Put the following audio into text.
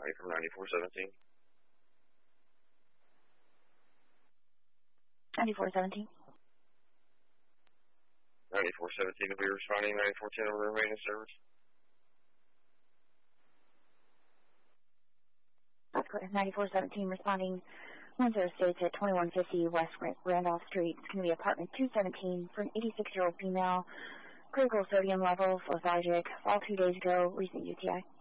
County from 9417. 9417. 9417 to be responding, 9410 over remaining service. That's correct. 9417 responding. 10 states at 2150 West Randolph Street. It's going to be apartment 217 for an 86-year-old female. Critical sodium levels, lethargic. Fall 2 days ago, recent UTI.